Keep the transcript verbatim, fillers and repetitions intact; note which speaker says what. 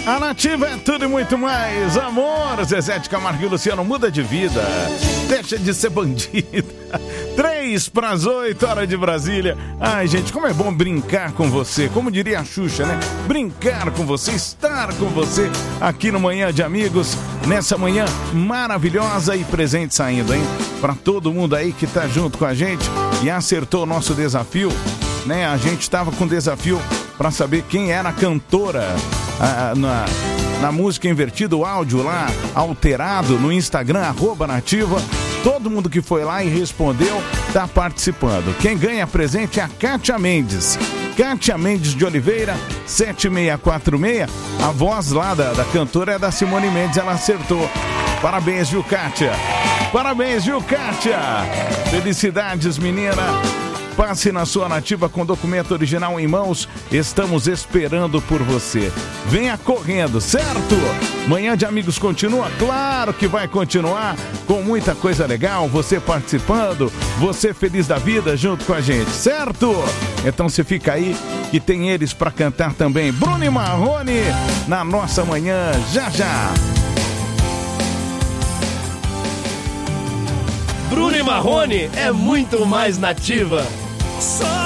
Speaker 1: A Nativa é tudo e muito mais. Amor, Zezé de Camargo e Luciano, muda de vida. Deixa de ser bandida. Três para as oito, hora de Brasília. Ai, gente, como é bom brincar com você. Como diria a Xuxa, né? Brincar com você, estar com você aqui no Manhã de Amigos. Nessa manhã maravilhosa e presente saindo, hein? Para todo mundo aí que tá junto com a gente e acertou o nosso desafio, né? A gente estava com desafio para saber quem era a cantora ah, na, na música invertida, o áudio lá alterado no Instagram, arroba Nativa. Todo mundo que foi lá e respondeu tá participando. Quem ganha presente é a Kátia Mendes. Kátia Mendes de Oliveira, sete seis quatro seis. A voz lá da, da cantora é da Simone Mendes, ela acertou. Parabéns, viu, Kátia? Parabéns, viu, Kátia? Felicidades, menina. Passe na sua Nativa com documento original em mãos. Estamos esperando por você. Venha correndo, certo? Manhã de Amigos continua? Claro que vai continuar com muita coisa legal. Você participando, você feliz da vida junto com a gente, certo? Então você fica aí que tem eles para cantar também. Bruno e Marrone na nossa manhã, já já.
Speaker 2: Bruno e Marrone é muito mais Nativa.
Speaker 3: Só